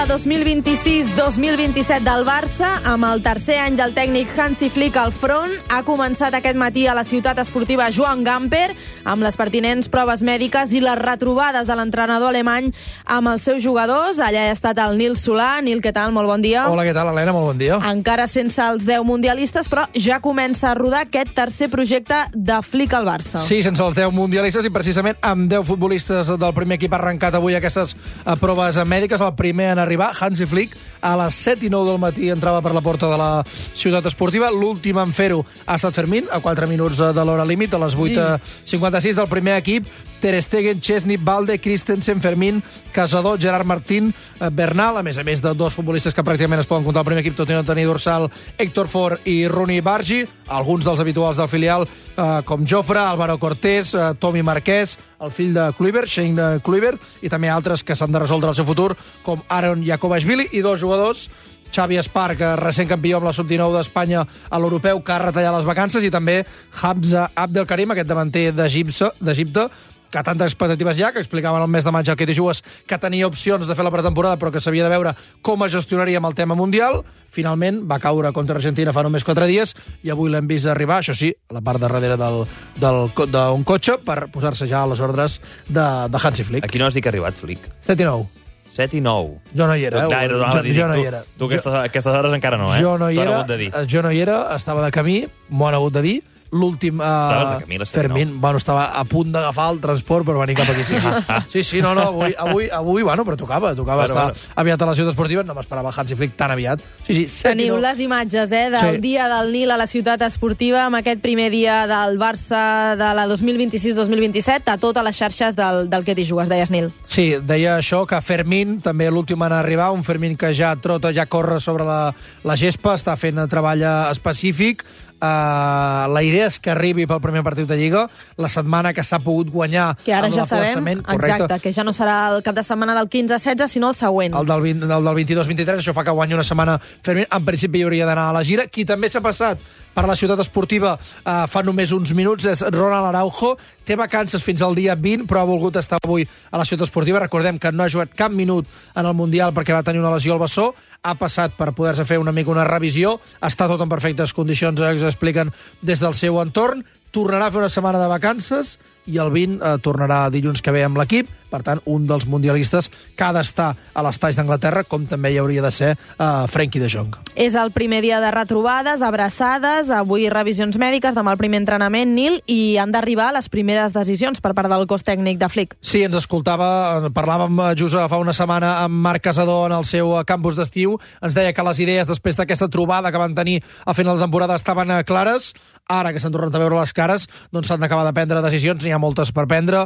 2026-2027 del Barça, amb el tercer any del tècnic Hansi Flick al front, ha començat aquest matí a la ciutat esportiva Joan Gamper, amb les pertinents proves mèdiques i les retrobades de l'entrenador alemany amb els seus jugadors. Allà ha estat el Nil Solà. Nil, què tal? Molt bon dia. Hola, què tal, Helena? Molt bon dia. Encara sense els 10 mundialistes, però ja comença a rodar aquest tercer projecte de Flick al Barça. Sí, sense els 10 mundialistes i precisament amb 10 futbolistes del primer equip ha arrencat avui aquestes proves mèdiques. El primer en arribar, Hansi Flick, a les 7:09 del matí entrava per la porta de la ciutat esportiva. L'últim en fer-ho ha estat Fermín, a 4 minuts de l'hora límit, a les 8:56 del primer equip. Ter Stegen, Chesney, Balde, Christensen, Fermín, Casador, Gerard Martín, Bernal, a més de dos futbolistes que pràcticament es poden comptar al primer equip, tot i no tenir dorsal, Héctor Ford i Rooney Bargi, alguns dels habituals del filial, com Jofre, Álvaro Cortés, Tomi Marquès, el fill de Kluivert, Shane Kluivert, i també altres que s'han de resoldre el seu futur, com Aaron Jakobashvili, i dos jugadors, Xavi Esparc, recent campió amb la Sub-19 d'Espanya a l'Europeu, que ha retallat les vacances, i també Hamza Abdelkarim, aquest davanter d'Egipte, que tantes expectatives hi ha, que explicaven el mes de maig al Quetejugues que tenia opcions de fer la pretemporada, però que s'havia de veure com es gestionaria amb el tema mundial. Finalment va caure contra Argentina fa només 4 dies i avui l'hem vist arribar, això sí, a la part de darrere d'un cotxe per posar-se ja a les ordres de Hansi Flick. A quina hora has dit que ha arribat, Flick? 7:09. 7:09. Jo no hi era. Jo no hi era. Tu aquestes hores encara no, eh? Jo no hi era, estava de camí, m'ho han hagut de dir. L'últim Fermín, bueno, estava a punt d'agafar el transport per venir cap aquí. Sí, no, avui, bueno, però tocava estar aviat a la ciutat esportiva, no m'esperava Hansi Flick tan aviat. Sí, teniu les imatges, del dia del Nil a la ciutat esportiva, amb aquest primer dia del Barça de la 2026-2027, a totes les xarxes del Quetejugues, deies, Nil. Sí, deia això, que Fermín, també l'últim en arribar, un Fermín que ja trota, ja corre sobre la gespa, està fent treball específic. La idea és que arribi pel primer partit de Lliga la setmana que s'ha pogut guanyar, que ara ja sabem, exacte, que ja no serà el cap de setmana del 15-16 sinó el següent, el del 22-23. Això fa que guanyi una setmana Fermín. En principi hi hauria d'anar a la gira. Qui també s'ha passat per la ciutat esportiva fa només uns minuts és Ronald Araujo. Té vacances fins al dia 20, però ha volgut estar avui a la ciutat esportiva. Recordem que no ha jugat cap minut en el Mundial perquè va tenir una lesió al bessó. Ha passat per poder-se fer una mica una revisió. Està tot en perfectes condicions, expliquen des del seu entorn. Tornarà a fer una setmana de vacances i el 20 tornarà dilluns que ve amb l'equip. Per tant, un dels mundialistes que ha d'estar a l'Estaix d'Anglaterra, com també hi hauria de ser Frenkie de Jong. És el primer dia de retrobades, abraçades, avui revisions mèdiques, demà el primer entrenament, Nil, i han d'arribar les primeres decisions per part del cos tècnic de Flick. Sí, ens escoltava, parlàvem just fa una setmana amb Marc Casador en el seu campus d'estiu. Ens deia que les idees després d'aquesta trobada que van tenir a final de temporada estaven clares. Ara que s'han tornat a veure les cares, doncs s'han d'acabar de prendre decisions. N'hi ha moltes per prendre,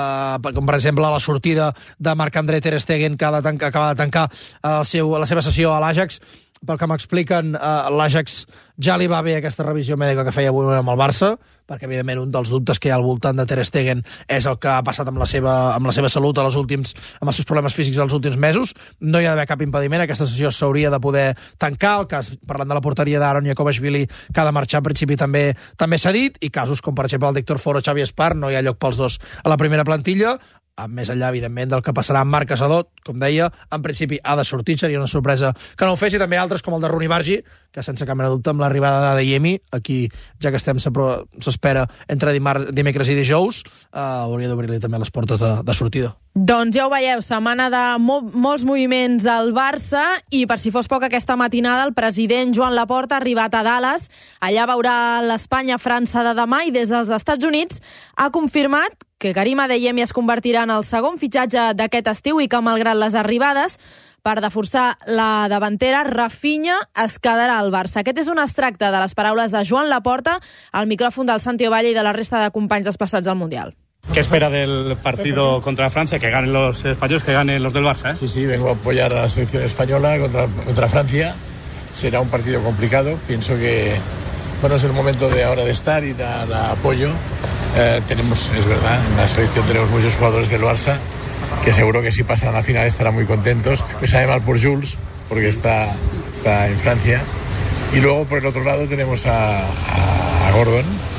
com per exemple la sortida de Marc-André Ter Stegen, que acaba de tancar la seva sessió a l'Ajax. Pel que m'expliquen, l'Ajax ja li va bé aquesta revisió mèdica que feia avui amb el Barça, perquè evidentment un dels dubtes que hi ha al voltant de Ter Stegen és el que ha passat amb la seva salut amb els seus problemes físics els últims mesos. No hi ha d'haver cap impediment, aquesta sessió s'hauria de poder tancar. El cas, parlant de la porteria d'Aaron Jakobashvili, que ha de marxar, en principi també s'ha dit, i casos com per exemple el d'Héctor Ford o Xavi Esparc, no hi ha lloc pels dos a la primera plantilla. Més enllà, evidentment, del que passarà amb Marc Casador, com deia, en principi ha de sortir, seria una sorpresa que no ho fes, i també altres com el de Rooney Bargi, que sense cap mena de dubte amb l'arribada d'Adeyemi, aquí, ja que estem, s'espera entre dimecres i dijous, hauria d'obrir-li també les portes de sortida. Doncs ja ho veieu, setmana de molts moviments al Barça, i per si fos poc aquesta matinada el president Joan Laporta ha arribat a Dallas. Allà veurà l'Espanya-França de demà, i des dels Estats Units ha confirmat que Karim Adeyemi es convertirà en el segon fitxatge d'aquest estiu i que, malgrat les arribades, per reforçar la davantera, Rafinha es quedarà al Barça. Aquest és un extracte de les paraules de Joan Laporta al micròfon del Santi Ovalle i de la resta de companys desplaçats al Mundial. ¿Qué espera del partido contra Francia? Que ganen los españoles, que ganen los del Barça, ¿eh? Sí, vengo a apoyar a la selección española contra Francia. Será un partido complicado. Pienso que es el momento de ahora de estar y dar apoyo. Tenemos, es verdad, en la selección tenemos muchos jugadores del Barça que seguro que si pasan a la final estarán muy contentos. Me sabe mal por Jules, porque está en Francia. Y luego, por el otro lado, tenemos a Gordon,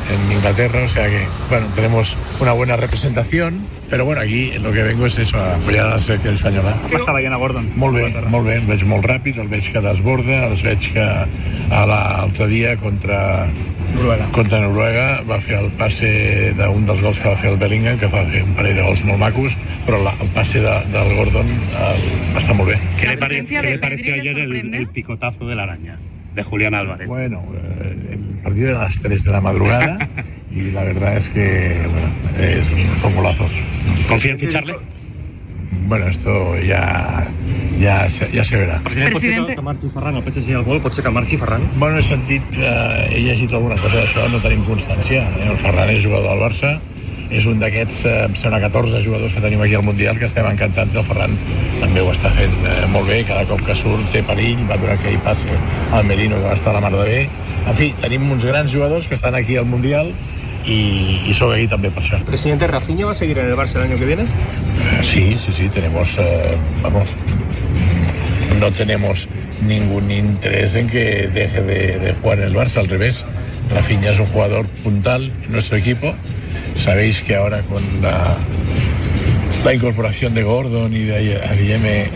en Inglaterra, o sea que, bueno, tenemos una buena representación, pero bueno, aquí lo que vengo és eso, a apoyar a la selecció espanyola. Com està veient a Gordon? Molt bé, el veig molt ràpid, el veig que desborda, el veig que l'altre dia contra Noruega va fer el passe d'un dels gols que va fer el Bellingham, que va fer un parell de gols molt macos, però el passe del Gordon està molt bé. ¿Qué le pareció ayer el picotazo de la araña de Julián Álvarez? Bueno, el partido era a las 3 de la madrugada y la verdad es que es un golazo. ¿Confía en ficharle? Bueno, esto ya se verá. Presidente, que marxi Ferran, el PSG al gol, pot ser que marxi Ferran? Bueno, he llegit alguna cosa d'això, no tenim constància. El Ferran és jugador del Barça, és un d'aquests, em sembla, 14 jugadors que tenim aquí al Mundial, que estem encantats. El Ferran també ho està fent molt bé, cada cop que surt té perill, va donar aquell passe al Merino que va estar a la mar de bé. En fi, tenim uns grans jugadors que estan aquí al Mundial y soy aquí también por eso. Presidente, ¿Rafinha va a seguir en el Barça el año que viene? Sí, tenemos, no tenemos ningún interés en que deje de jugar en el Barça, al revés. Rafinha es un jugador puntal en nuestro equipo. Sabéis que ahora con la incorporación de Gordon y de Adeyemi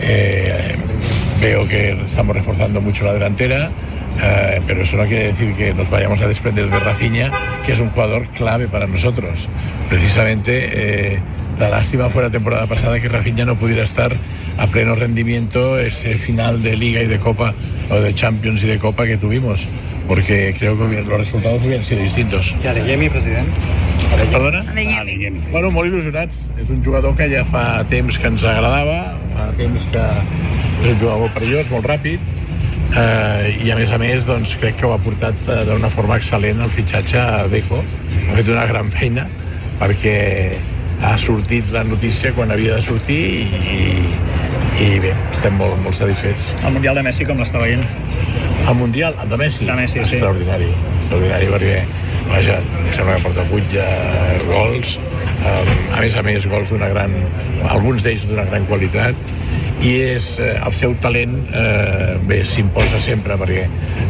veo que estamos reforzando mucho la delantera. Pero eso no quiere decir que nos vayamos a desprender de Rafinha, que es un jugador clave para nosotros. Precisamente la lástima fue la temporada pasada que Rafinha no pudiera estar a pleno rendimiento ese final de Liga y de Copa, o de Champions y de Copa que tuvimos, porque creo que los resultados hubieran sido distintos. ¿Y Adeyemi, president? Perdona? Adeyemi. Bueno, molt il·lusionats. És un jugador que ja fa temps que ens agradava, fa temps que és un jugador molt perillós, molt ràpid, i a més doncs, crec que ho ha portat d'una forma excel·lent el fitxatge a Deco. Ha fet una gran feina perquè ha sortit la notícia quan havia de sortir i bé, estem molt satisfets. El Mundial de Messi com l'està veient? El Mundial de Messi? De Messi, sí. Extraordinari perquè vaja, em sembla que porta 8 gols, a més gols d'una gran, alguns d'ells d'una gran qualitat, i el seu talent bé, s'imposa sempre, perquè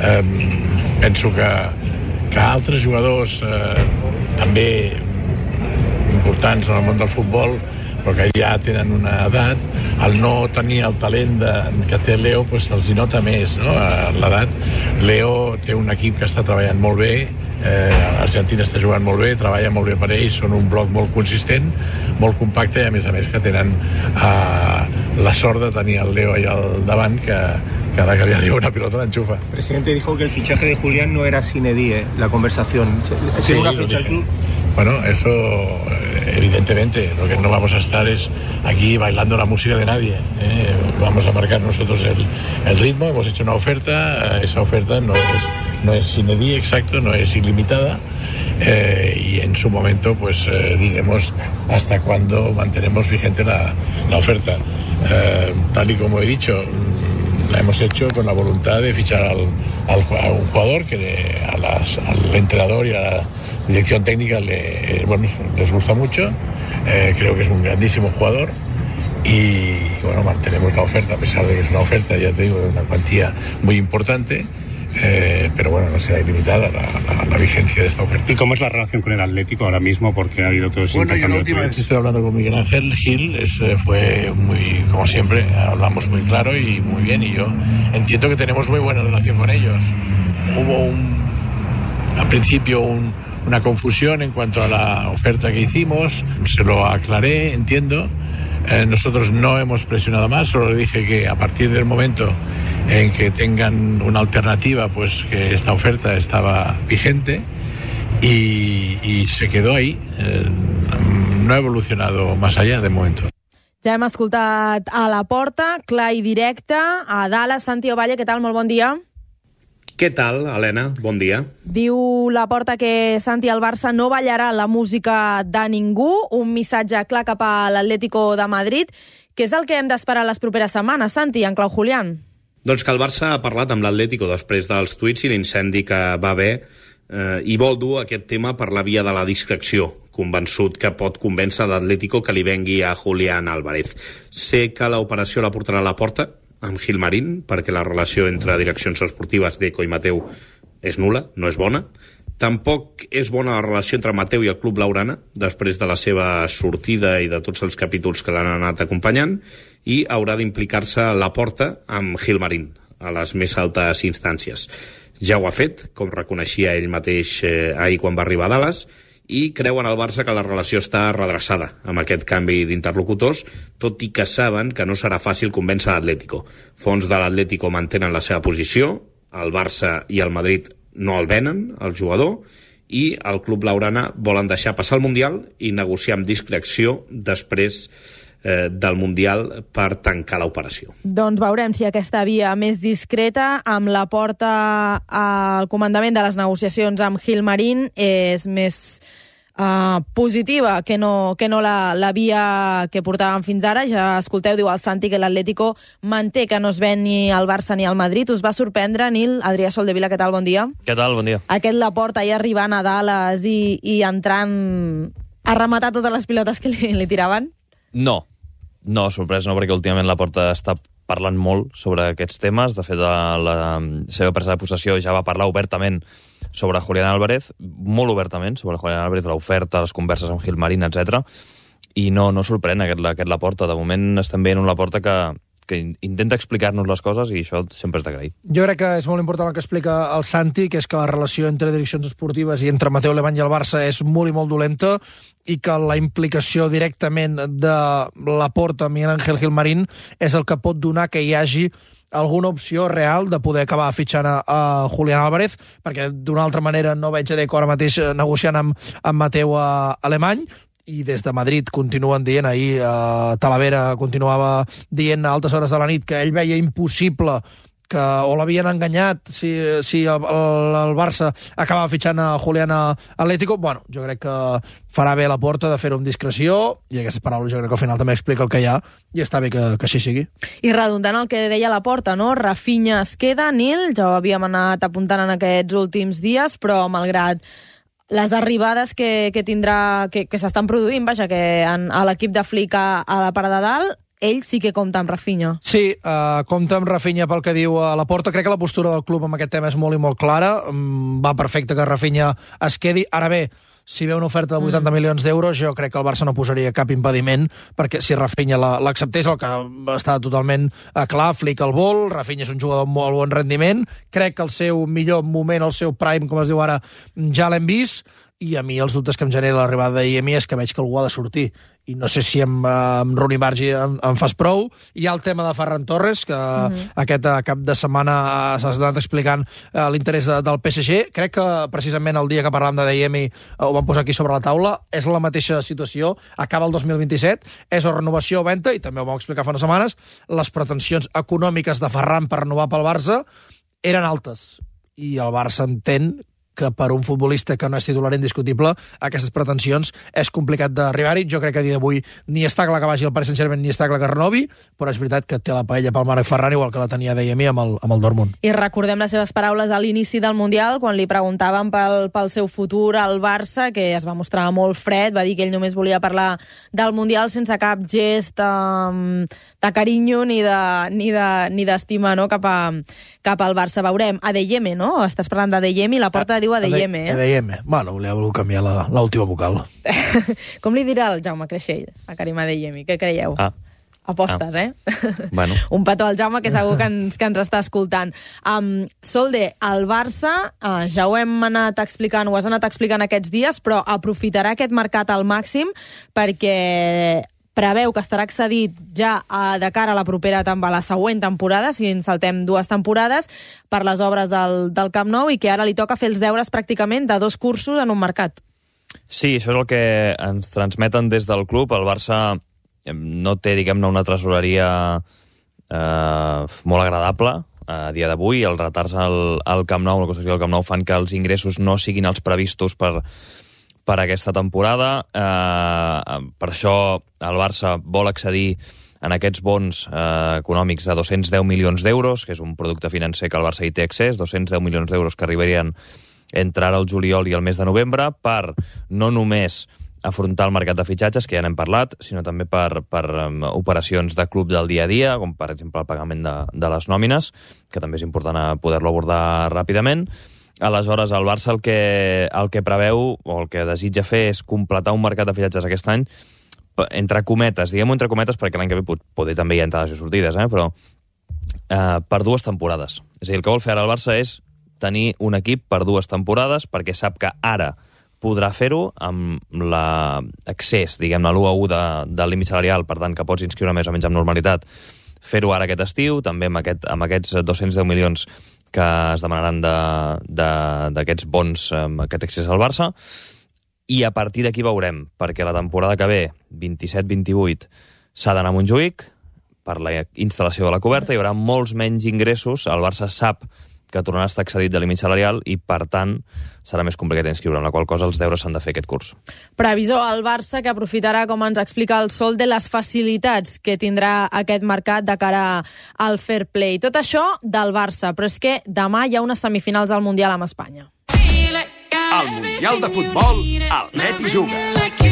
penso que altres jugadors també importants en el món del futbol, però que ja tenen una edat, al no tenir el talent que té Leo, doncs els hi nota més, no? L'edat. Leo té un equip que està treballant molt bé, Argentina està jugant molt bé, treballa molt bé per ells, són un bloc molt consistent, molt compacte, i a més que tenen la sort de tenir el Leo allà al davant, que cada que li arriba una pilota l'enxufa. El presidente dijo que el fichaje de Julián no era sine die, la conversación. Sí, una ficha al club. Bueno, eso evidentemente, lo que no vamos a estar es aquí bailando la música de nadie, vamos a marcar nosotros el ritmo. Hemos hecho una oferta, esa oferta no es sine die, exacto, no es ilimitada, y en su momento pues diremos hasta cuándo mantenemos vigente la oferta. Tal y como he dicho, la hemos hecho con la voluntad de fichar a un jugador que al entrenador y a la dirección técnica les gusta mucho. Creo que es un grandísimo jugador y bueno, mantenemos la oferta, a pesar de que es una oferta, ya te digo, de una cuantía muy importante, pero bueno, no será ilimitada la vigencia de esta oferta. ¿Y cómo es la relación con el Atlético ahora mismo? Porque ha habido todo ese intercambio. Bueno, yo la última vez que estoy hablando con Miguel Ángel Gil fue muy, como siempre, hablamos muy claro y muy bien, y yo entiendo que tenemos muy buena relación con ellos. Hubo al principio una confusión en cuanto a la oferta que hicimos, se lo aclaré, entiendo. Nosotros no hemos presionado más, solo le dije que a partir del momento en que tengan una alternativa, pues que esta oferta estaba vigente, y se quedó ahí. No ha evolucionado más allá de momento. Ja hem escoltat a Laporta, clar i directe, a Dallas. Santi Ovalle, què tal? Molt bon dia. Què tal, Helena? Bon dia. Diu Laporta que Santi, el Barça no ballarà la música de ningú, un missatge clar cap a l'Atlético de Madrid. Què és el que hem d'esperar les properes setmanes, Santi, en clau Julián? Doncs que el Barça ha parlat amb l'Atlético després dels tuits i l'incendi que va haver i vol dur aquest tema per la via de la discreció, convençut que pot convèncer l'Atlético que li vengui a Julián Álvarez. Sé que l'operació la portarà a la porta amb Gilmarín, perquè la relació entre direccions esportives d'Eco i Mateu és nula, no és bona, Tampoc és bona la relació entre Mateu i el Club Blaugrana, després de la seva sortida i de tots els capítols que l'han anat acompanyant, i haurà d'implicar-se Laporta amb Gilmarín a les més altes instàncies. Ja ho ha fet, com reconeixia ell mateix ahir quan va arribar a Dallas, i creuen al Barça que la relació està redreçada amb aquest canvi d'interlocutors, tot i que saben que no serà fàcil convèncer l'Atlético. Fons de l'Atlético mantenen la seva posició, el Barça i el Madrid no el venen, el jugador, i el Club Blaugrana volen deixar passar el Mundial i negociar amb discreció després del Mundial per tancar l'operació. Doncs veurem si aquesta via més discreta, amb la porta al comandament de les negociacions amb Gilmarín, és més positiva que no la via que portàvem fins ara. Ja escolteu, diu el Santi, que l'Atlético manté que no es ven ni al Barça ni al Madrid. Us va sorprendre, Nil? Adrià Soldevila, què tal? Bon dia. Què tal? Bon dia. Aquest Laporta ja arribant a Dallas i entrant a rematar totes les pilotes que li tiraven? No, sorprès no, perquè últimament Laporta està parlant molt sobre aquests temes. De fet, a la seva presa de possessió ja va parlar obertament sobre Julián Álvarez, molt obertament, sobre Julián Álvarez, l'oferta, les converses amb Gilmarín, etc. I no sorprèn aquest Laporta. De moment estem veient un Laporta que intenta explicar-nos les coses, i això sempre és d'agrair. Jo crec que és molt important el que explica el Santi, que és que la relació entre direccions esportives i entre Mateu Alemany i el Barça és molt i molt dolenta, i que la implicació directament de Laporta amb Miguel Ángel Gilmarín és el que pot donar que hi hagi alguna opció real de poder acabar fitxant a Julián Álvarez, perquè d'una altra manera no veig a Deco ara mateix negociant amb Mateu Alemany. I des de Madrid continuen dient, ahir Talavera continuava dient a altes hores de la nit que ell veia impossible o l'havien enganyat si el Barça acabava fitxant a Julián Atlético. Bueno, jo crec que farà bé Laporta de fer-ho amb discreció, i aquestes paraules jo crec que al final també explica el que hi ha, i està bé que així sigui. I redundant el que deia Laporta, no? Rafinha es queda, Nil, ja ho havíem anat apuntant en aquests últims dies, però malgrat les arribades que tindrà, que s'estan produint, vaja, que a l'equip de Flick a la part de dalt, ell sí que compta amb Rafinha. Sí, compta amb Rafinha pel que diu a Laporta. Crec que la postura del club amb aquest tema és molt i molt clara. Va perfecte que Rafinha es quedi. Ara bé, si ve una oferta de 80 milions d'euros, jo crec que el Barça no posaria cap impediment, perquè si Rafinha l'acceptés, el que està totalment clar, Flick el vol, Rafinha és un jugador amb molt bon rendiment, crec que el seu millor moment, el seu prime, com es diu ara, ja l'hem vist, i a mi els dubtes que em genera l'arribada d'Iemi és que veig que algú ha de sortir, i no sé si amb Rooney Bargi em fas prou. Hi ha el tema de Ferran Torres, que aquest cap de setmana s'ha anat explicant l'interès del PSG. Crec que precisament el dia que parlàvem de Dayemi ho vam posar aquí sobre la taula. És la mateixa situació, acaba el 2027, és o renovació o venda, i també ho vam explicar fa unes setmanes. Les pretensions econòmiques de Ferran per renovar pel Barça eren altes, i el Barça entén que per un futbolista que no és titular indiscutible, aquestes pretensions és complicat d'arribar-hi. Jo crec que a dia d'avui ni està clar que vagi al Paris Saint-Germain ni està clar que renovi, però és veritat que té la paella pel Marc Ferran, igual que la tenia Dayemi amb el Dortmund. I recordem les seves paraules a l'inici del Mundial, quan li preguntaven pel seu futur al Barça, que es va mostrar molt fred, va dir que ell només volia parlar del Mundial sense cap gest de carinyo ni d'estima, no? cap al Barça. Veurem. Adeyemi, no? Estàs parlant d'Adeyemi, la porta diu Adeyemi, eh? Adeyemi. Bueno, li ha volgut canviar l'última vocal. Com li dirà el Jaume Creixell a Karim Adeyemi? Què creieu? Apostes, eh? Bueno. Un petó al Jaume, que segur que ens està escoltant. Solde, el Barça, ja ho hem anat explicant, ho has anat explicant aquests dies, però aprofitarà aquest mercat al màxim perquè preveu que estarà accedit ja de cara a la següent temporada, si ens saltem 2 temporades, per les obres del Camp Nou, i que ara li toca fer els deures pràcticament de 2 cursos en un mercat. Sí, això és el que ens transmeten des del club. El Barça no té, diguem-ne, una tresoreria molt agradable a dia d'avui. Els retards al Camp Nou, la construcció del Camp Nou, fan que els ingressos no siguin els previstos per aquesta temporada. Per això el Barça vol accedir en aquests bons econòmics de 210 milions d'euros, que és un producte financer que el Barça hi té accés, 210 milions d'euros que arribarien entre ara el juliol i el mes de novembre, per no només afrontar el mercat de fitxatges, que ja n'hem parlat, sinó també per operacions de club del dia a dia, com per exemple el pagament de les nòmines, que també és important poder-lo abordar ràpidament. Aleshores, el Barça el que preveu o el que desitja fer és completar un mercat de fitxatges aquest any entre cometes, diguem-ho entre cometes perquè l'any que ve poder també hi ha entrades i sortides, però per 2 temporades. És a dir, el que vol fer ara el Barça és tenir un equip per 2 temporades perquè sap que ara podrà fer-ho amb l'accés, diguem-ne, l'1-1 del límit salarial, per tant, que pots inscriure més o menys amb normalitat, fer-ho ara aquest estiu, també amb aquests 210 milions que es demanaran d'aquests bons, aquest accés al Barça, i a partir d'aquí veurem, perquè la temporada que ve, 27-28, s'ha d'anar a Montjuïc per la instal·lació de la coberta, hi haurà molts menys ingressos, el Barça sap que tornarà a estar excedit de límit salarial i, per tant, serà més complicat inscriure, amb la qual cosa els deures s'han de fer aquest curs. Previsió al Barça, que aprofitarà, com ens explica el Sol, de les facilitats que tindrà aquest mercat de cara al fair play. Tot això del Barça, però és que demà hi ha unes semifinals al Mundial amb Espanya. Al Mundial de Futbol, el Net hi juga.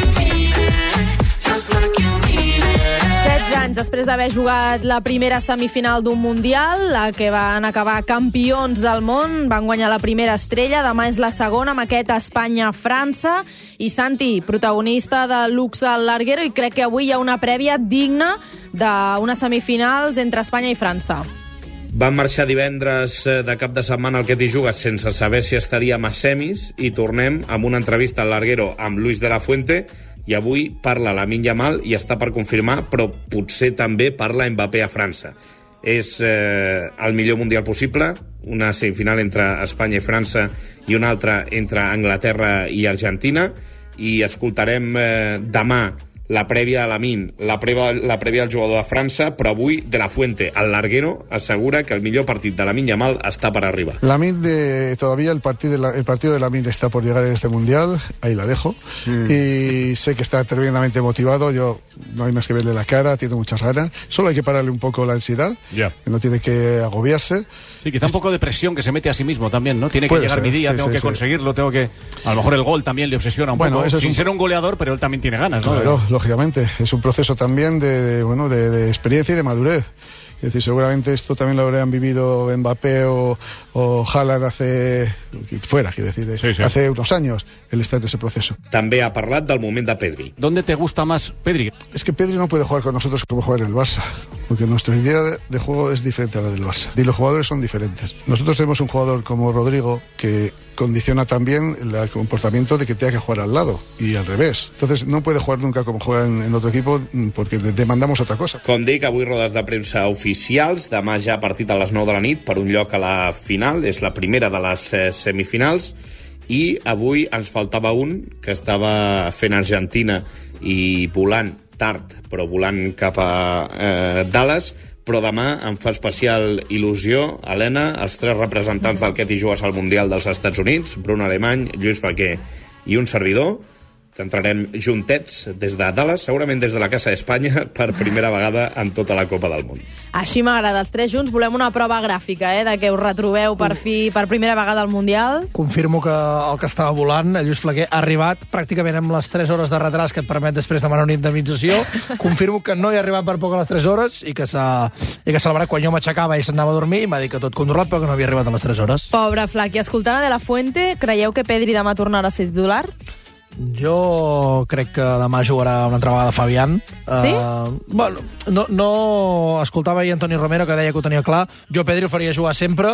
16 anys després d'haver jugat la primera semifinal d'un Mundial, la que van acabar campions del món, van guanyar la primera estrella, demà és la segona amb aquest Espanya-França, i Santi, protagonista de Luxe al Larguero, i crec que avui hi ha una prèvia digna d'unes semifinals entre Espanya i França. Van marxar divendres de cap de setmana al que t'hi jugues sense saber si estaríem a semis i tornem amb una entrevista al Larguero amb Luis de la Fuente i avui parla Lamine Yamal i està per confirmar, però potser també parla Mbappé a França. És el millor mundial possible, una semifinal entre Espanya i França i una altra entre Anglaterra i Argentina, i escoltarem demà la prèvia de Lamine, la prèvia del jugador de França, però avui de la Fuente, al Larguero, assegura que el millor partit de Lamine Yamal està per arribar. Lamine, todavía el partido de Lamine está por llegar en este Mundial, ahí la dejo, y sé que está tremendamente motivado, yo no hay más que verle la cara, tiene muchas ganas, solo hay que pararle un poco la ansiedad, que no tiene que agobiarse. Sí, quizá un poco de presión que se mete a sí mismo también, ¿no? Tiene que llegar mi día, tengo que conseguirlo, tengo que... A lo mejor el gol también le obsesiona un poco, sin ser un goleador, pero él también tiene ganas, ¿no? Claro, lógicamente, es un proceso también de experiencia y de madurez. Es decir, seguramente esto también lo habrían vivido Mbappé o Haaland hace unos años, el estar en ese proceso. També ha parlat del moment de Pedri. ¿Dónde te gusta más Pedri? Es que Pedri no puede jugar con nosotros como juega en el Barça, porque nuestra idea de juego es diferente a la del Barça y los jugadores son diferentes. Nosotros tenemos un jugador como Rodrigo que condiciona también el comportamiento de que tenga que jugar al lado y al revés. Entonces no puede jugar nunca como juega en otro equipo porque demandamos otra cosa. Com dic, avui rodes de premsa oficials, demà ja partit a les 9 de la nit per un lloc a la final, és la primera de les semifinals, i avui ens faltava un que estava fent Argentina i volant tard, però volant cap a Dallas, però demà em fa especial il·lusió, Helena, els 3 representants del que t'hi jugues al Mundial dels Estats Units, Bruno Alemany, Lluís Flaquer i un servidor. T'entrarem juntets des de Dallas, segurament des de la Casa d'Espanya, per primera vegada en tota la Copa del Món. Així m'agrada, els 3 junts. Volem una prova gràfica, de que us retrobeu per fi per primera vegada al Mundial. Confirmo que el que estava volant, el Lluís Flaquer, ha arribat pràcticament amb les 3 hores de retras que et permet després demanar una indemnització. Confirmo que no hi ha arribat per poc a les 3 hores i que s'ha celebrat quan jo m'aixecava i s'anava a dormir i m'ha dit que tot controlat però que no havia arribat a les 3 hores. Pobre Flaquer, escoltant a De La Fuente, creieu que Pedri demà tornarà a ser titular? Jo crec que demà jugarà una altra vegada Fabián. Sí? Bueno, no escoltava ahir Antoni Romero que deia que ho tenia clar. Jo Pedri el faria jugar sempre,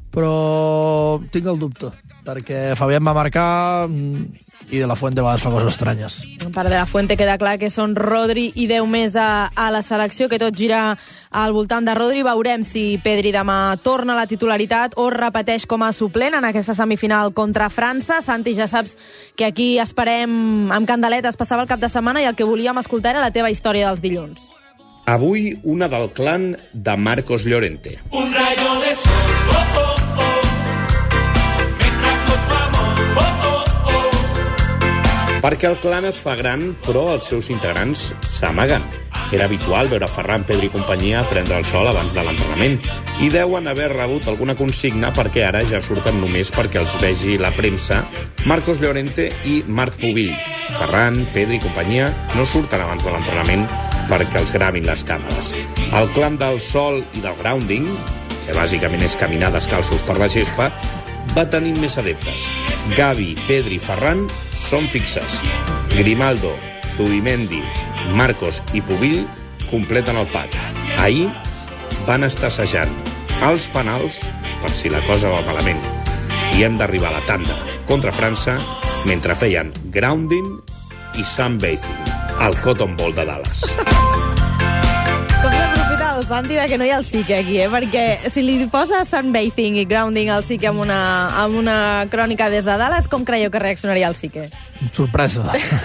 però tinc el dubte, perquè Fabián va marcar i De La Fuente a vegades fa coses estranyes. Per De La Fuente queda clar que són Rodri i 10 més a la selecció, que tot gira al voltant de Rodri. Veurem si Pedri demà torna a la titularitat o repeteix com a suplent en aquesta semifinal contra França. Santi, ja saps que aquí esperem amb candeletes. Passava el cap de setmana i el que volíem escoltar era la teva història dels dilluns. Avui una del clan de Marcos Llorente. Un rayo de sol, oh, oh, oh. Me trajo tu amor, oh, oh, oh. Perquè el clan es fa gran, però els seus integrants s'amaguen. Era habitual veure Ferran, Pedro i companyia prendre el sol abans de l'entrenament i deuen haver rebut alguna consigna perquè ara ja surten només perquè els vegi la premsa Marcos Llorente i Marc Pubill. Ferran, Pedro i companyia no surten abans de l'entrenament perquè els gravin les càmeres. El clan del sol i del grounding, que bàsicament és caminar descalços per la gespa, va tenint més adeptes. Gavi, Pedri i Ferran són fixes. Grimaldo, Zubimendi, Marcos i Pubill completen el pack. Ahir van estar assajant els penals per si la cosa va malament. I hem d'arribar a la tanda contra França mentre feien grounding i sunbathing al Cotton Bowl de Dallas. Com s'aprofita el Santi que no hi ha el Sique aquí, perquè si li posa sunbathing i grounding al Sique amb una crònica des de Dallas, com creieu que reaccionaria el Sique? Sorpresa.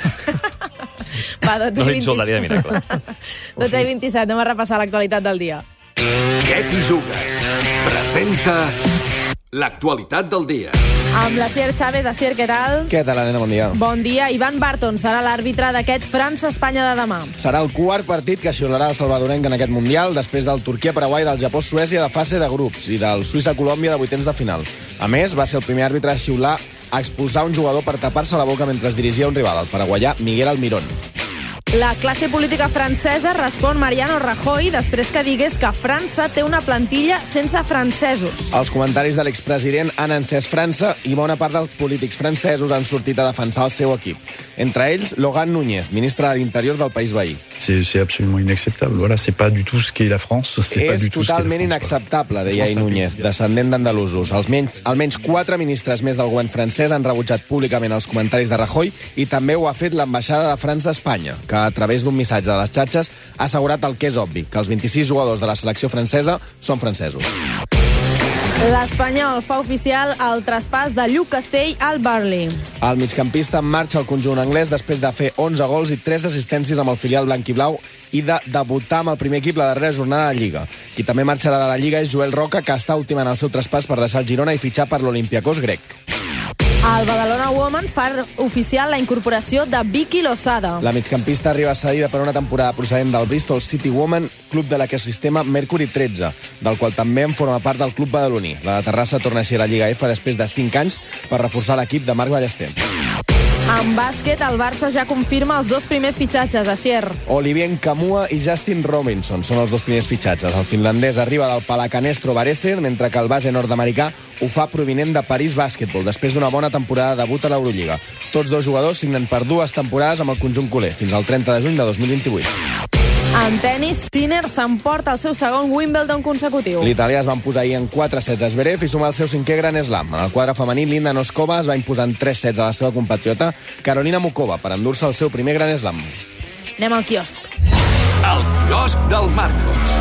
Va, 12 No l'insultaria de miracle. 12 i 27, anem a repassar l'actualitat del dia. Què t'hi jugues? Presenta l'actualitat del dia. Amb la Asier Chávez. Asier, què tal? Què tal, nena? Bon dia. Bon dia. Ivan Barton serà l'àrbitre d'aquest França-Espanya de demà. Serà el quart partit que xiularà el salvadorenc en aquest Mundial, després del Turquia-Paraguai, del Japó-Suècia de fase de grups i del Suïssa-Colòmbia de vuitens de final. A més, va ser el primer àrbitre a xiular a expulsar un jugador per tapar-se la boca mentre es dirigia un rival, el paraguaià Miguel Almirón. La classe política francesa respon Mariano Rajoy després que digués que França té una plantilla sense francesos. Els comentaris de l'expresident han encès França i bona part dels polítics francesos han sortit a defensar el seu equip. Entre ells, Laurent Núñez, ministre de l'Interior del país veí. C'est absolument inacceptable. Voilà, c'est pas du tout ce qu'est la France. És totalment inacceptable, deia Núñez, descendent d'andalusos. Almenys 4 ministres més del govern francès han rebutjat públicament els comentaris de Rajoy i també ho ha fet l'ambaixada de França a Espanya, que a través d'un missatge de les xarxes ha assegurat el que és obvi, que els 26 jugadors de la selecció francesa són francesos. L'Espanyol fa oficial el traspàs de Lluc Castell al Burnley. El migcampista en marxa al conjunt anglès després de fer 11 gols i 3 assistències amb el filial blanquiblau i de debutar amb el primer equip la darrera jornada de Lliga. Qui també marxarà de la Lliga és Joel Roca, que està ultimant el seu traspàs per deixar el Girona i fitxar per l'Olympiacos grec. El Badalona Woman fa oficial la incorporació de Vicky Losada. La migcampista arriba cedida per una temporada procedent del Bristol City Woman, club de l'ecosistema Mercury 13, del qual també en forma part del club badaloní. La de Terrassa torna així a la Lliga F després de 5 anys per reforçar l'equip de Marc Ballester. En bàsquet, el Barça ja confirma els 2 primers fitxatges, Asier. Olivier Nkamhoua i Justin Robinson són els 2 primers fitxatges. El finlandès arriba del Palacanestro Varese, mentre que el base nord-americà ho fa provinent de París Basketball, després d'una bona temporada de debut a l'Eurolliga. Tots 2 jugadors signen per 2 temporades amb el conjunt culer, fins al 30 de juny de 2028. En tenis, Sinner s'emporta el seu segon Wimbledon consecutiu. L'italià es va imposar ahir en 4 sets a Zverev i suma el seu 5è Grand Slam. En el quadre femení, Linda Noskova es va imposar en 3 sets a la seva compatriota Carolina Mukova per endur-se el seu primer Grand Slam. Anem al quiosc. El quiosc del Marcos.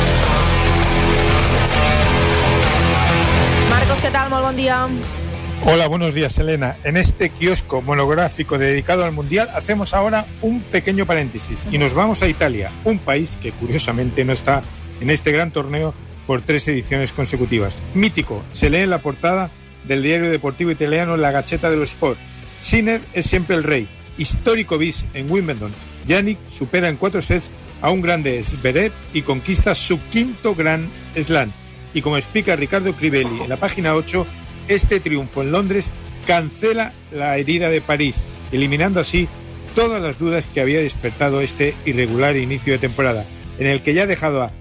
Marcos, què tal? Molt bon dia. Hola, buenos días, Elena. En este kiosco monográfico dedicado al Mundial hacemos ahora un pequeño paréntesis y nos vamos a Italia, un país que curiosamente no está en este gran torneo por 3 ediciones consecutivas. Mítico, se lee en la portada del diario deportivo italiano La Gazzetta dello Sport. Sinner es siempre el rey. Histórico bis en Wimbledon. Jannik supera en 4 sets a un grande Zverev y conquista su 5º Grand Slam. Y como explica Ricardo Crivelli en la página 8, este triunfo en Londres cancela la herida de París, eliminando así todas las dudas que había despertado este irregular inicio de temporada, en el que ya ha dejado a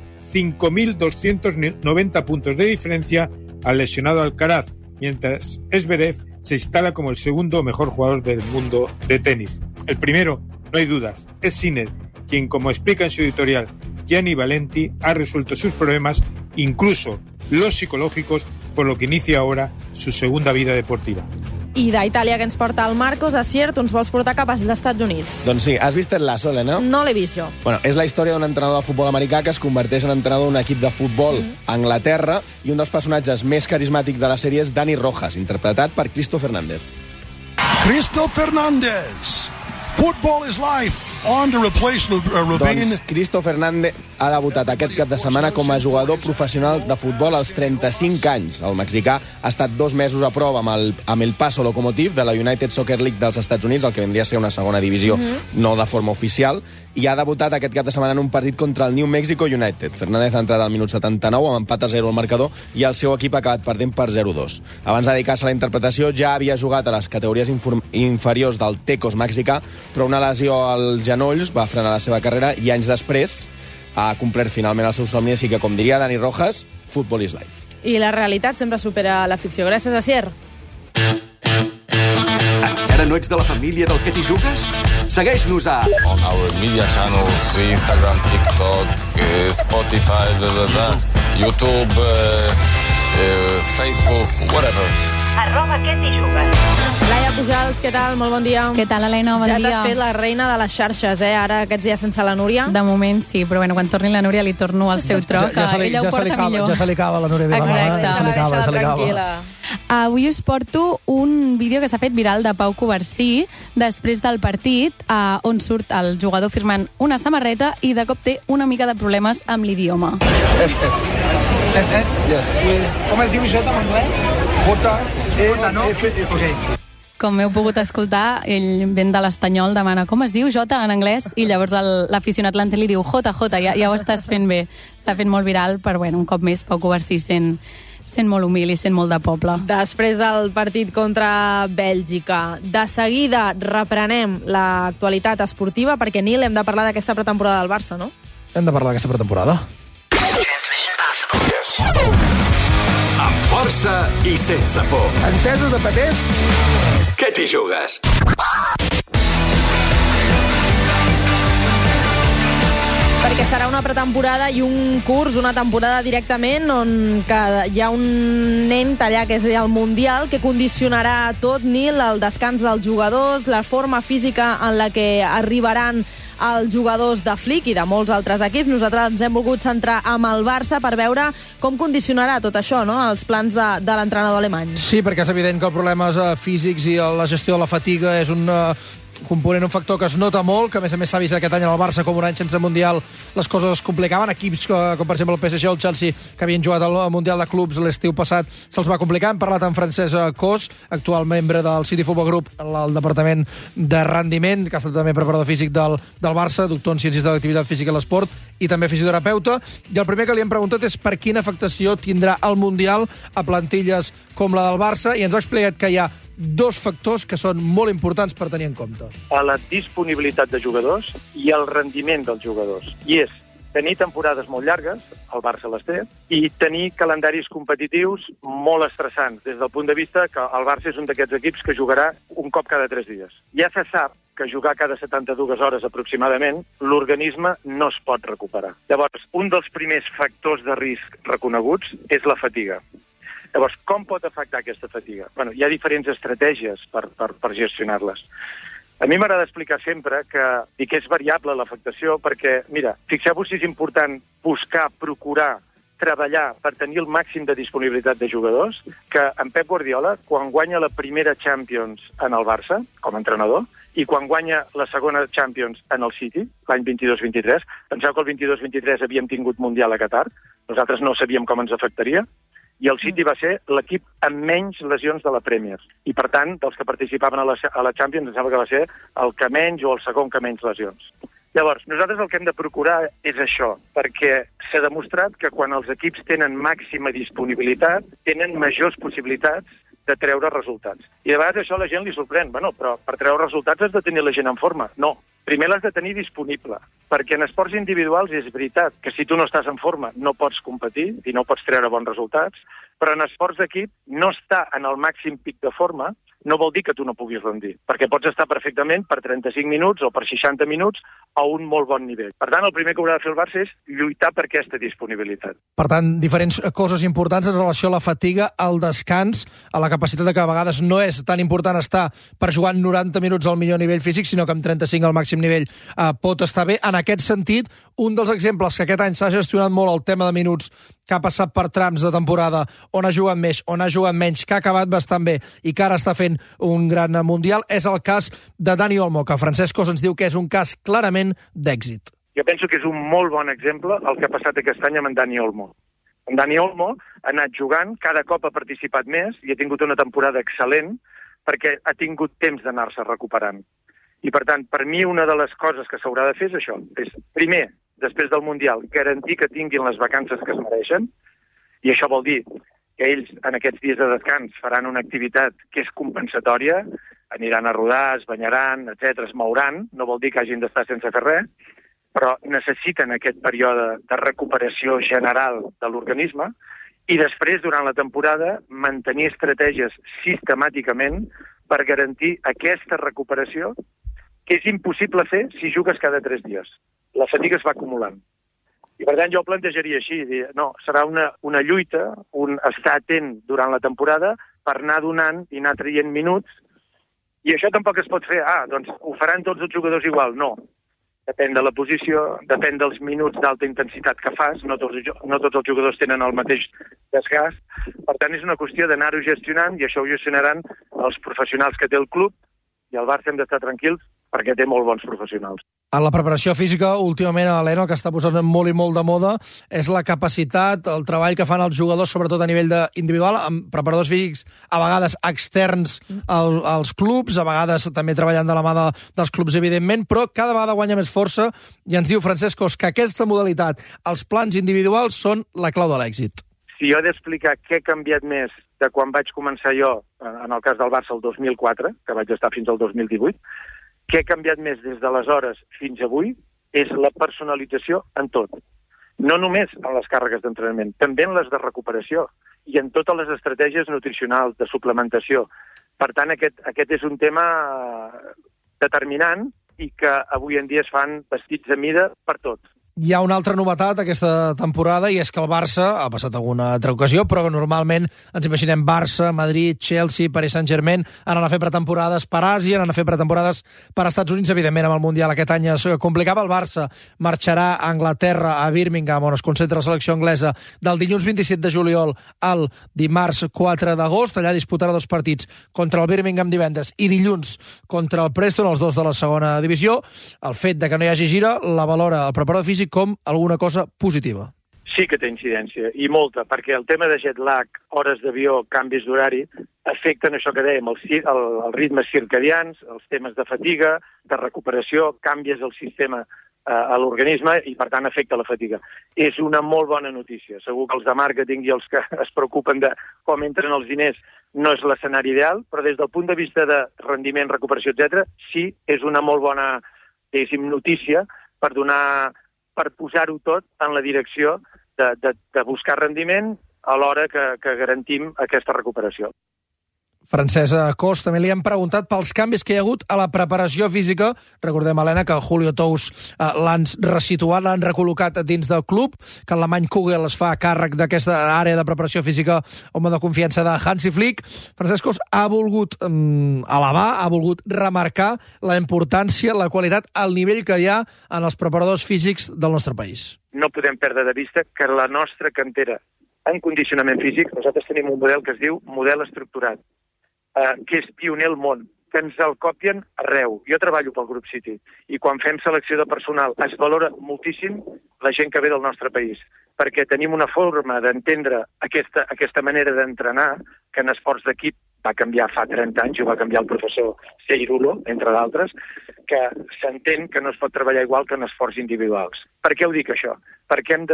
5.290 puntos de diferencia al lesionado Alcaraz, mientras Zverev se instala como el segundo mejor jugador del mundo de tenis. El primero, no hay dudas, es Sinner, quien, como explica en su editorial Gianni Valenti, ha resuelto sus problemas, incluso los psicológicos, por lo que inicia ahora su segunda vida deportiva. I d'Itàlia, que ens porta el Marcos, Asier, tu ens vols portar cap als Estats Units. Doncs sí, has vist el Lasso, Elena? No l'he vist jo. Bueno, és la història d'un entrenador de futbol americà que es converteix en entrenador d'un equip de futbol a Anglaterra, i un dels personatges més carismàtics de la sèrie és Dani Rojas, interpretat per Cristo Fernández. Cristo Fernández. Football is life. On to replace Rubin. Doncs Cristo Fernández ha debutat aquest cap de setmana com a jugador professional de futbol als 35 anys. El mexicà ha estat 2 mesos a prova amb el Paso Locomotive de la United Soccer League dels Estats Units, el que vendria a ser una segona divisió, no de forma oficial, i ha debutat aquest cap de setmana en un partit contra el New Mexico United. Fernández ha entrat al minut 79 amb empat a 0 al marcador i el seu equip ha acabat perdent per 0-2. Abans de dedicar-se a la interpretació ja havia jugat a les categories inferiors del Tecos mexicà, però una lesió als genolls va frenar la seva carrera i anys després ha complert finalment el seu somni, així que, com diria Dani Rojas, football is life. I la realitat sempre supera la ficció. Gràcies, Asier. Encara no ets de la família del Què t'hi jugues? Segueix-nos a... On our media channels, Instagram, TikTok, Spotify, YouTube, Facebook, whatever. @Què t'hi jugues. Laia Pujals, què tal? Molt bon dia. Què tal, Helena? Bon dia. Ja t'has fet la reina de les xarxes, ara aquests dies sense la Núria. De moment sí, però bueno, quan torni la Núria li torno al seu tro, que ella ho porta millor. Ja se li acaba la Núria Vilamala. Exacte. Avui us porto un vídeo que s'ha fet viral de Pau Covarsí després del partit, on surt el jugador firmant una samarreta i de cop té una mica de problemes amb l'idioma. Com es diu J en anglès? J-E-F-F. Com heu pogut escoltar, ell ven de l'Estanyol, demana com es diu J en anglès, i llavors l'aficionat l'Ante li diu JJ, ja ho estàs fent bé. Està fent molt viral, però bueno, un cop més Pau Covarsí sent molt humil i sent molt de poble. Després del partit contra Bèlgica, de seguida reprenem l'actualitat esportiva, perquè, Nil, hem de parlar d'aquesta pretemporada del Barça, no? Hem de parlar d'aquesta pretemporada. Amb força i sense por. Entesos de papers? Què t'hi jugues? Perquè serà una pretemporada i un curs, una temporada directament, on hi ha un nen allà que és el Mundial, que condicionarà tot, Nil, el descans dels jugadors, la forma física en la que arribaran els jugadors de Flick i de molts altres equips. Nosaltres ens hem volgut centrar amb el Barça per veure com condicionarà tot això, no?, els plans de l'entrenador alemany. Sí, perquè és evident que els problemes físics i la gestió de la fatiga és un component, un factor que es nota molt, que a més s'ha vist aquest any en el Barça, com un any sense Mundial les coses es complicaven. Equips com per exemple el PSG o el Chelsea, que havien jugat al Mundial de Clubs l'estiu passat, se'ls va complicar. Hem parlat amb Francesc Cos, actual membre del City Football Group, al departament de rendiment, que ha estat també preparador físic del Barça, doctor en Ciències de l'Activitat Física i l'Esport, i també fisioterapeuta. I el primer que li hem preguntat és per quina afectació tindrà el Mundial a plantilles com la del Barça, i ens ha explicat que hi ha dos factors que són molt importants per tenir en compte. A la disponibilitat de jugadors i el rendiment dels jugadors. I és tenir temporades molt llargues, el Barça les té, i tenir calendaris competitius molt estressants, des del punt de vista que el Barça és un d'aquests equips que jugarà un cop cada 3 dies. Ja se sap que jugar cada 72 hores aproximadament, l'organisme no es pot recuperar. Llavors, un dels primers factors de risc reconeguts és la fatiga. Llavors, com pot afectar aquesta fatiga? Bueno, hi ha diferents estratègies per gestionar-les. A mi m'agrada explicar sempre que és variable l'afectació perquè, mira, fixeu-vos si és important buscar, procurar, treballar per tenir el màxim de disponibilitat de jugadors, que en Pep Guardiola, quan guanya la primera Champions en el Barça, com a entrenador, i quan guanya la segona Champions en el City, l'any 22-23, penseu que el 22-23 havíem tingut Mundial a Qatar, nosaltres no sabíem com ens afectaria, i el City va ser l'equip amb menys lesions de la Premier. I, per tant, dels que participaven a la Champions, em sembla que va ser el que menys o el segon que menys lesions. Llavors, nosaltres el que hem de procurar és això, perquè s'ha demostrat que quan els equips tenen màxima disponibilitat, tenen majors possibilitats de treure resultats. I de vegades això a la gent li sorprèn. Bueno, però per treure resultats has de tenir la gent en forma. No, primer l'has de tenir disponible, perquè en esports individuals és veritat que si tu no estàs en forma no pots competir i no pots treure bons resultats, però en esports d'equip no estar en el màxim pic de forma no vol dir que tu no puguis rendir, perquè pots estar perfectament per 35 minuts o per 60 minuts a un molt bon nivell. Per tant, el primer que haurà de fer el Barça és lluitar per aquesta disponibilitat. Per tant, diferents coses importants en relació a la fatiga, al descans, a la capacitat de que a vegades no és tan important estar per jugar 90 minuts al millor nivell físic, sinó que amb 35 al màxim nivell pot estar bé. En aquest sentit, un dels exemples que aquest any s'ha gestionat molt el tema de minuts, que ha passat per trams de temporada on ha jugat més, on ha jugat menys, que ha acabat bastant bé i que ara està fent un gran Mundial, és el cas de Dani Olmo, que Francesc Cos ens diu que és un cas clarament d'èxit. Jo penso que és un molt bon exemple el que ha passat aquest any amb en Dani Olmo. En Dani Olmo ha anat jugant, cada cop ha participat més i ha tingut una temporada excel·lent perquè ha tingut temps d'anar-se recuperant. I, per tant, per mi una de les coses que s'haurà de fer és això. És, primer, després del Mundial, garantir que tinguin les vacances que es mereixen, i això vol dir que ells en aquests dies de descans faran una activitat que és compensatòria, aniran a rodar, es banyaran, etc., es mouran, no vol dir que hagin d'estar sense fer res, però necessiten aquest període de recuperació general de l'organisme, I després, durant la temporada, mantenir estratègies sistemàticament per garantir aquesta recuperació que és impossible fer si jugues cada 3 dies. La fatiga es va acumulant. I per tant jo ho plantejaria així, dir, no, serà una lluita, un estar atent durant la temporada per anar donant i anar traient minuts, i això tampoc es pot fer, doncs ho faran tots els jugadors igual, no. Depèn de la posició, depèn dels minuts d'alta intensitat que fas, no tots els jugadors tenen el mateix desgast, per tant és una qüestió d'anar-ho gestionant i això ho gestionaran els professionals que té el club i el Barça hem d'estar tranquils perquè té molt bons professionals. En la preparació física, últimament, Helena, el que està posant molt i molt de moda és la capacitat, el treball que fan els jugadors, sobretot a nivell individual, amb preparadors físics, a vegades externs als clubs, a vegades també treballant de la mà dels clubs, evidentment, però cada vegada guanya més força i ens diu Francesc Cos que aquesta modalitat, els plans individuals, són la clau de l'èxit. Si jo he d'explicar què ha canviat més de quan vaig començar jo, en el cas del Barça, el 2004, que vaig estar fins al 2018, què ha canviat més des d'aleshores fins avui és la personalització en tot. No només en les càrregues d'entrenament, també en les de recuperació i en totes les estratègies nutricionals, de suplementació. Per tant, aquest és un tema determinant i que avui en dia es fan vestits a mida per tot. Hi ha una altra novetat aquesta temporada i és que el Barça, ha passat alguna altra ocasió, però que normalment ens imaginem Barça, Madrid, Chelsea, Paris Saint-Germain, anen a fer pretemporades per Àsia, anen a fer pretemporades per Estats Units, evidentment amb el Mundial aquest any es complicava. El Barça marxarà a Anglaterra, a Birmingham, on es concentra la selecció anglesa, del dilluns 27 de juliol al dimarts 4 d'agost. Allà disputarà 2 partits contra el Birmingham divendres i dilluns contra el Preston, els 2 de la segona divisió. El fet de que no hi hagi gira la valora el preparador físic com alguna cosa positiva. Sí que té incidència, i molta, perquè el tema de jet lag, hores d'avió, canvis d'horari, afecten això que dèiem, els ritmes circadians, els temes de fatiga, de recuperació, canvies el sistema a l'organisme i, per tant, afecta la fatiga. És una molt bona notícia. Segur que els de màrqueting i els que es preocupen de com entren els diners no és l'escenari ideal, però des del punt de vista de rendiment, recuperació, etc., sí, és una molt bona, notícia per posar-ho tot en la direcció de buscar rendiment a l'hora que garantim aquesta recuperació. Francesc Cos, també li hem preguntat pels canvis que hi ha hagut a la preparació física. Recordem, Helena, que Julio Tous l'han resituat, l'han recol·locat dins del club, que l'alemany Kugel es fa càrrec d'aquesta àrea de preparació física, home de confiança de Hansi Flick. Francesc Cos ha volgut elevar, ha volgut remarcar la importància, la qualitat, el nivell que hi ha en els preparadors físics del nostre país. No podem perdre de vista que la nostra cantera en condicionament físic, nosaltres tenim un model que es diu model estructurat, que és pioner al món, que ens el copien arreu. Jo treballo pel Grup City i quan fem selecció de personal es valora moltíssim la gent que ve del nostre país, perquè tenim una forma d'entendre aquesta manera d'entrenar que en esports d'equip va canviar fa 30 anys, ho va canviar el professor Seirulo, entre d'altres, que s'entén que no es pot treballar igual que en esports individuals. Per què ho dic, això? Perquè hem de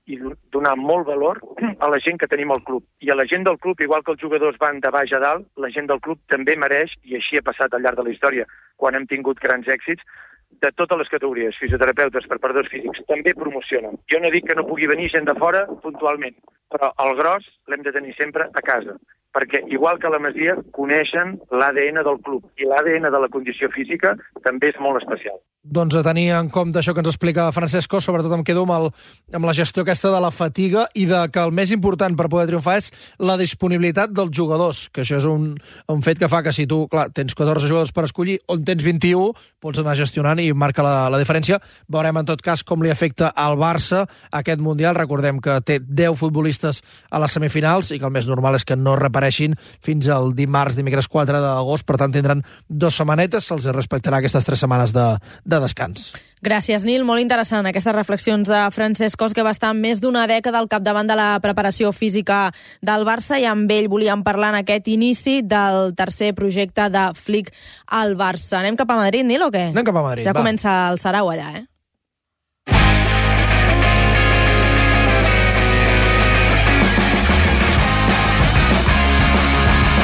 donar molt valor a la gent que tenim al club. I a la gent del club, igual que els jugadors van de baix a dalt, la gent del club també mereix, i així ha passat al llarg de la història, quan hem tingut grans èxits, de totes les categories, fisioterapeutes, preparadors físics, també promocionen. Jo no dic que no pugui venir gent de fora puntualment, però el gros l'hem de tenir sempre a casa, perquè igual que a la Masia coneixen l'ADN del club i l'ADN de la condició física també és molt especial. Doncs a tenir en compte això que ens explica Francesc Cos, sobretot em quedo amb la gestió aquesta de la fatiga i de que el més important per poder triomfar és la disponibilitat dels jugadors, que això és un fet que fa que si tu, clar, tens 14 jugadors per escollir, on tens 21, pots anar gestionant i marca la diferència. Veurem en tot cas com li afecta al Barça aquest Mundial. Recordem que té 10 futbolistes a les semifinals i que el més normal és que no repareixin fins al dimecres 4 d'agost, per tant tindran 2 setmanetes, se'ls respectarà aquestes 3 setmanes de descans. Gràcies, Nil. Molt interessant aquestes reflexions de Francesc Cos, que va estar més d'una dècada al capdavant de la preparació física del Barça, i amb ell volíem parlar en aquest inici del tercer projecte de Flick al Barça. Anem cap a Madrid, Nil, o què? Anem cap a Madrid, ja comença el sarau allà, eh?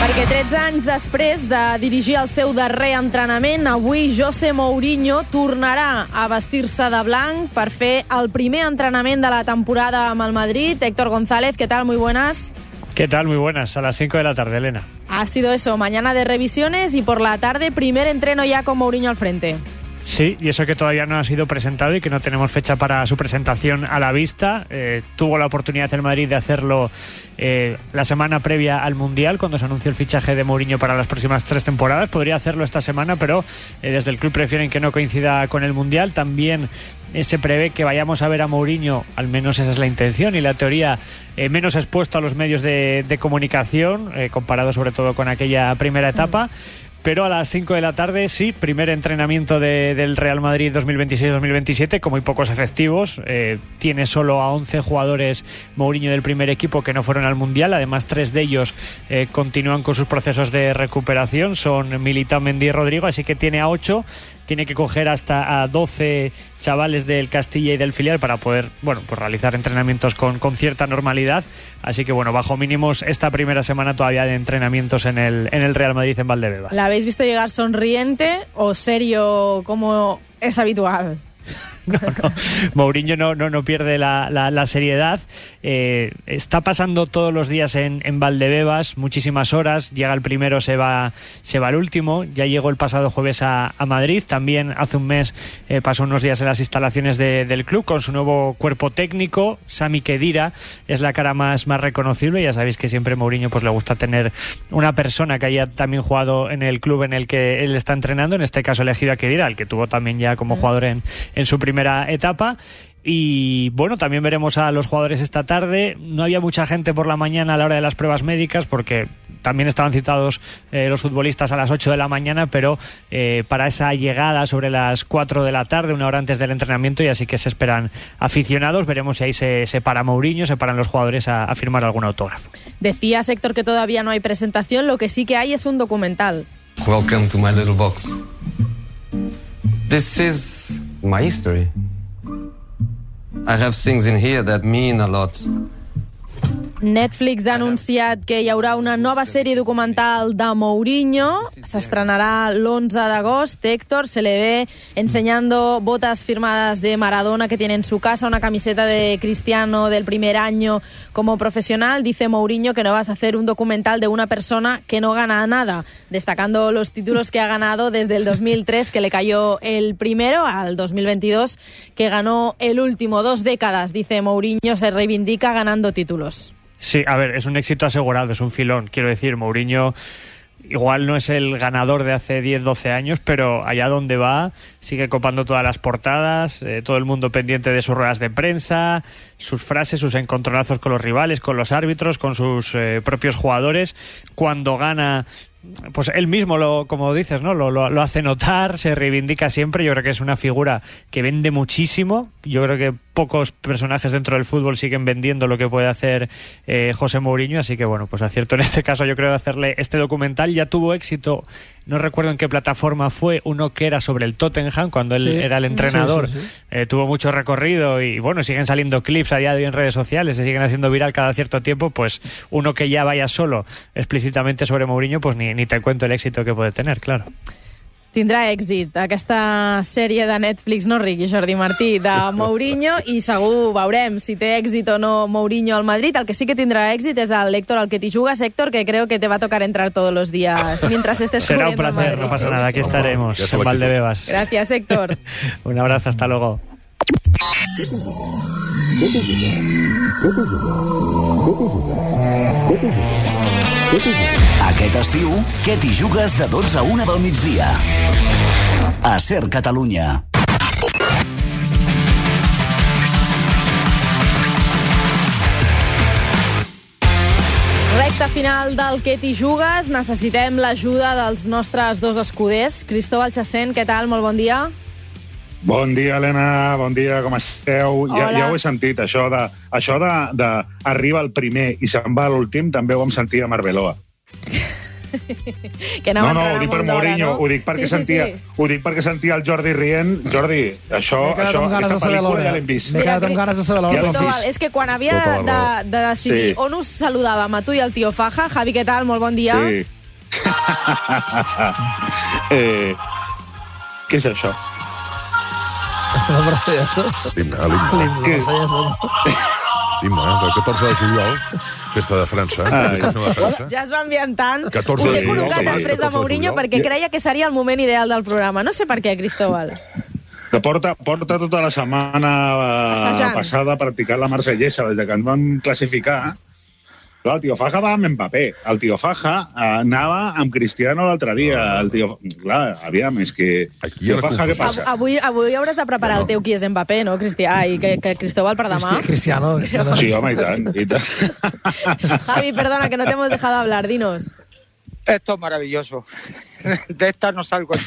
Perquè 13 anys després de dirigir el seu darrer entrenament, avui José Mourinho tornarà a vestir-se de blanc per fer el primer entrenament de la temporada amb el Madrid. Héctor González, ¿qué tal? Muy buenas. ¿Qué tal? Muy buenas. A las 5 de la tarde, Elena. Ha sido eso, mañana de revisiones y por la tarde primer entreno ya con Mourinho al frente. Sí, y eso que todavía no ha sido presentado y que no tenemos fecha para su presentación a la vista. Tuvo la oportunidad el Madrid de hacerlo la semana previa al Mundial, cuando se anunció el fichaje de Mourinho para las próximas 3 temporadas. Podría hacerlo esta semana, pero desde el club prefieren que no coincida con el Mundial. También se prevé que vayamos a ver a Mourinho, al menos esa es la intención y la teoría, menos expuesto a los medios de comunicación, comparado sobre todo con aquella primera etapa. Pero a las 5 de la tarde, sí, primer entrenamiento del Real Madrid 2026-2027, con muy pocos efectivos. Tiene solo a 11 jugadores Mourinho del primer equipo que no fueron al Mundial. Además, 3 de ellos continúan con sus procesos de recuperación. Son Militao, Mendy y Rodrigo, así que tiene a 8. Tiene que coger hasta a 12 chavales del Castilla y del filial para poder, bueno, pues realizar entrenamientos con cierta normalidad. Así que, bueno, bajo mínimos esta primera semana todavía de entrenamientos en el Real Madrid en Valdebebas. ¿La habéis visto llegar sonriente o serio como es habitual? No, Mourinho no pierde la seriedad. Está pasando todos los días en Valdebebas, muchísimas horas. Llega el primero, se va el último. Ya llegó el pasado jueves a Madrid. También hace un mes pasó unos días en las instalaciones del club con su nuevo cuerpo técnico. Sami Khedira es la cara más reconocible. Ya sabéis que siempre Mourinho pues le gusta tener una persona que haya también jugado en el club en el que él está entrenando. En este caso elegido a Khedira, el que tuvo también ya como jugador en su primera etapa. Y bueno, también veremos a los jugadores esta tarde. No había mucha gente por la mañana a la hora de las pruebas médicas porque también estaban citados los futbolistas a las 8 de la mañana, pero para esa llegada sobre las 4 de la tarde, una hora antes del entrenamiento, y así que se esperan aficionados. Veremos si ahí se para Mourinho, se paran los jugadores a firmar algún autógrafo. Decías, Héctor, que todavía no hay presentación. Lo que sí que hay es un documental. Welcome to my little box. This is my history. I have things in here that mean a lot. Netflix ha anunciat que hi haurà una nova sèrie documental de Mourinho. S'estrenará l'11 d'agost. Héctor, se le ve enseñando botas firmadas de Maradona que tiene en su casa, una camiseta de Cristiano del primer año como profesional. Dice Mourinho que no vas a hacer un documental de una persona que no gana nada, destacando los títulos que ha ganado desde el 2003, que le cayó el primero, al 2022, que ganó el último. 2 décadas, dice Mourinho, se reivindica ganando títulos. Sí, a ver, es un éxito asegurado, es un filón. Quiero decir, Mourinho igual no es el ganador de hace 10, 12 años, pero allá donde va sigue copando todas las portadas, todo el mundo pendiente de sus ruedas de prensa, sus frases, sus encontronazos con los rivales, con los árbitros, con sus propios jugadores. Cuando gana, pues él mismo, como dices, ¿no? Lo hace notar, se reivindica siempre. Yo creo que es una figura que vende muchísimo. Yo creo que pocos personajes dentro del fútbol siguen vendiendo lo que puede hacer José Mourinho, así que bueno, pues acierto en este caso yo creo de hacerle este documental. Ya tuvo éxito, no recuerdo en qué plataforma fue, uno que era sobre el Tottenham cuando él era el entrenador. Sí. Tuvo mucho recorrido y bueno, siguen saliendo clips a día de hoy en redes sociales, se siguen haciendo viral cada cierto tiempo. Pues uno que ya vaya solo explícitamente sobre Mourinho, pues ni te cuento el éxito que puede tener, claro. Tindrà èxit aquesta sèrie de Netflix, no Riqui, Jordi Martí, de Mourinho, i segur veurem si té èxit o no Mourinho al Madrid. El que sí que tindrà èxit és el Héctor al que t'hi jugas. Héctor, que creo que te va a tocar entrar todos los días mientras estés Será un placer, no pasa nada, aquí estaremos en Valdebebas. Gracias, Héctor. Un abrazo, hasta luego. Aquest estiu, què t'hi jugues de 12 a 1 del migdia? A Ser Catalunya. Recta final del que t'hi jugues. Necessitem l'ajuda dels nostres 2 escuders. Cristóbal Chacén, què tal? Molt bon dia. Bon dia, Helena, bon dia, com esteu? Ja ho he sentit, això de arriba el primer i se'n va a l'últim, també ho vam sentir a Arbeloa. Que no, ho dic per Mourinho, ho dic perquè sentia el Jordi rient. Jordi, aquesta pel·lícula ja l'hem vist. M'he quedat amb ganes de saber l'hora. Cristóbal, és que quan havia de decidir on us saludàvem, a tu i el tio Faja, Javi, què tal? Molt bon dia. Sí. Què és això? La Marsellasso. L'himne. L'himne, la Marsellasso. L'himne, del 14 de juliol, festa de França. Ja es va ambientant. 14 Us de he juliol, col·locat sí, després de 14 de Mourinho juliol. perquè creia que seria el moment ideal del programa. No sé per què, Cristóbal. Que porta tota la setmana Assajant. passada practicant la marsellesa, des que ens van classificar. Clar, el tio Faja va amb Mbappé. El tio Faja anava amb Cristiano l'altre dia. El tio... Clar, aviam, és que... Tio Faja, què passa? Avui hauràs de preparar el teu qui és Mbappé, no, Cristià? I que Cristóbal per demà. Cristiano. Sí, home, i tant. Javi, perdona, que no te hemos dejado hablar. Dinos. Esto es maravilloso. De esta no salgo.